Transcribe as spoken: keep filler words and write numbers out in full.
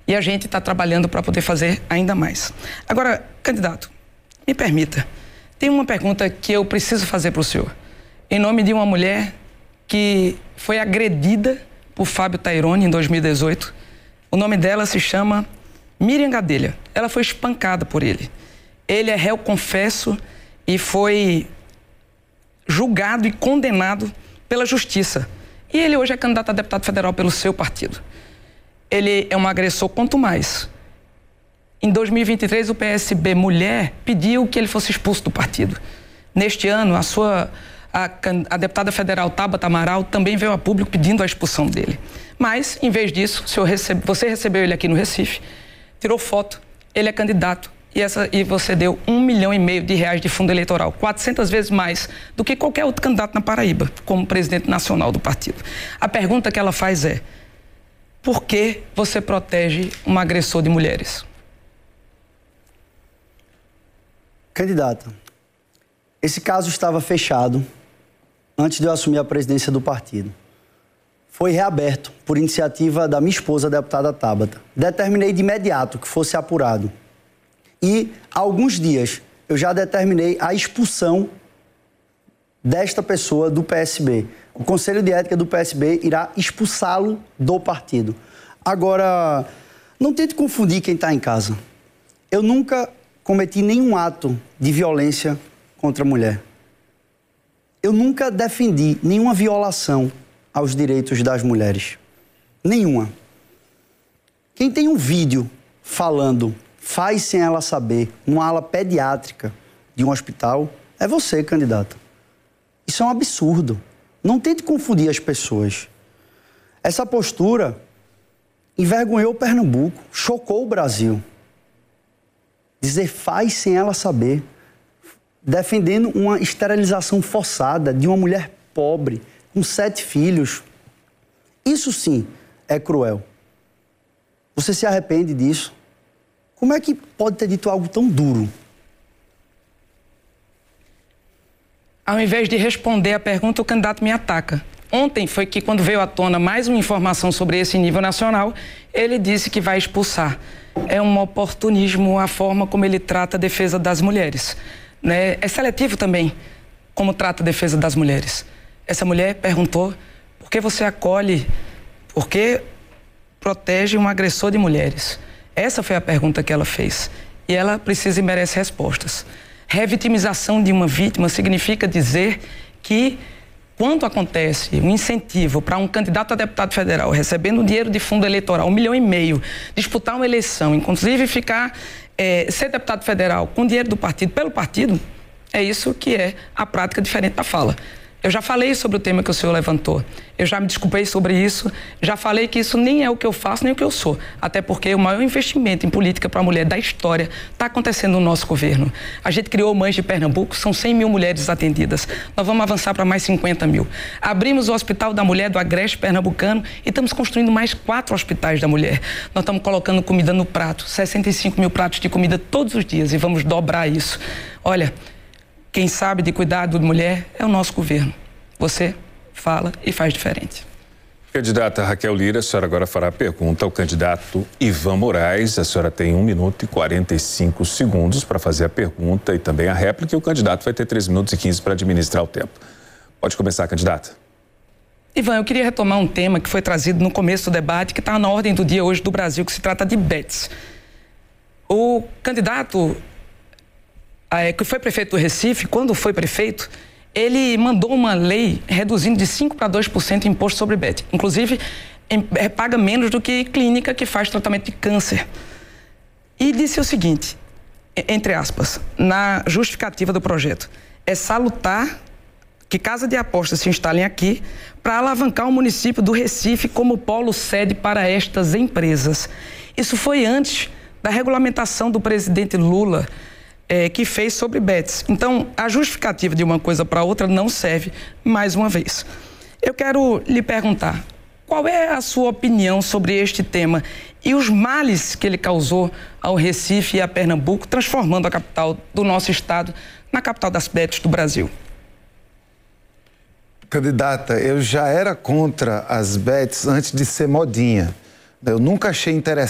E a gente está trabalhando para poder fazer ainda mais. Agora, candidato, me permita, tem uma pergunta que eu preciso fazer para o senhor. Em nome de uma mulher que foi agredida por Fábio Taironi em dois mil e dezoito. O nome dela se chama Miriam Gadelha. Ela foi espancada por ele. Ele é réu confesso e foi julgado e condenado pela justiça. E ele hoje é candidato a deputado federal pelo seu partido. Ele é um agressor quanto mais. Em dois mil e vinte e três, o P S B Mulher pediu que ele fosse expulso do partido. Neste ano, a sua a, a deputada federal Tabata Amaral também veio a público pedindo a expulsão dele. Mas, em vez disso, o senhor recebe, você recebeu ele aqui no Recife, tirou foto, ele é candidato e, essa, e você deu um milhão e meio de reais de fundo eleitoral, quatrocentas vezes mais do que qualquer outro candidato na Paraíba, como presidente nacional do partido. A pergunta que ela faz é: por que você protege um agressor de mulheres? Candidata, esse caso estava fechado antes de eu assumir a presidência do partido. Foi reaberto por iniciativa da minha esposa, a deputada Tabata. Determinei de imediato que fosse apurado. E, há alguns dias, eu já determinei a expulsão desta pessoa do P S B. O Conselho de Ética do P S B irá expulsá-lo do partido. Agora, não tente confundir quem está em casa. Eu nunca cometi nenhum ato de violência contra a mulher. Eu nunca defendi nenhuma violação aos direitos das mulheres. Nenhuma. Quem tem um vídeo falando, faz sem ela saber, numa ala pediátrica de um hospital, é você, candidata. Isso é um absurdo. Não tente confundir as pessoas. Essa postura envergonhou Pernambuco, chocou o Brasil. Dizer faz sem ela saber, defendendo uma esterilização forçada de uma mulher pobre, com sete filhos. Isso sim é cruel. Você se arrepende disso? Como é que pode ter dito algo tão duro? Ao invés de responder a pergunta, o candidato me ataca. Ontem foi que, quando veio à tona mais uma informação sobre esse nível nacional, ele disse que vai expulsar. É um oportunismo a forma como ele trata a defesa das mulheres. Né? É seletivo também como trata a defesa das mulheres. Essa mulher perguntou por que você acolhe, por que protege um agressor de mulheres. Essa foi a pergunta que ela fez. E ela precisa e merece respostas. Revitimização de uma vítima significa dizer que, quando acontece um incentivo para um candidato a deputado federal recebendo um dinheiro de fundo eleitoral, um milhão e meio, disputar uma eleição, inclusive ficar, é, ser deputado federal com dinheiro do partido, pelo partido, é isso que é a prática diferente da fala. Eu já falei sobre o tema que o senhor levantou. Eu já me desculpei sobre isso. Já falei que isso nem é o que eu faço, nem o que eu sou. Até porque o maior investimento em política para a mulher da história está acontecendo no nosso governo. A gente criou Mães de Pernambuco, são cem mil mulheres atendidas. Nós vamos avançar para mais cinquenta mil. Abrimos o Hospital da Mulher do Agreste Pernambucano e estamos construindo mais quatro hospitais da mulher. Nós estamos colocando comida no prato, sessenta e cinco mil pratos de comida todos os dias, e vamos dobrar isso. Olha, quem sabe de cuidado de mulher é o nosso governo. Você fala e faz diferente. Candidata Raquel Lira, a senhora agora fará a pergunta ao candidato Ivan Moraes. A senhora tem um minuto e quarenta e cinco segundos para fazer a pergunta e também a réplica, e o candidato vai ter três minutos e quinze para administrar o tempo. Pode começar, candidata. Ivan, eu queria retomar um tema que foi trazido no começo do debate, que está na ordem do dia hoje do Brasil, que se trata de bets. O candidato é, que foi prefeito do Recife, quando foi prefeito, ele mandou uma lei reduzindo de cinco para dois por cento o imposto sobre bet. Inclusive, em, é, paga menos do que clínica que faz tratamento de câncer. E disse o seguinte, entre aspas, na justificativa do projeto: é salutar que casa de apostas se instalem aqui para alavancar o município do Recife como polo sede para estas empresas. Isso foi antes da regulamentação do presidente Lula, É, que fez sobre bets. Então, a justificativa de uma coisa para outra não serve mais uma vez. Eu quero lhe perguntar, qual é a sua opinião sobre este tema e os males que ele causou ao Recife e a Pernambuco, transformando a capital do nosso estado na capital das bets do Brasil? Candidata, eu já era contra as bets antes de ser modinha. Eu nunca achei interessante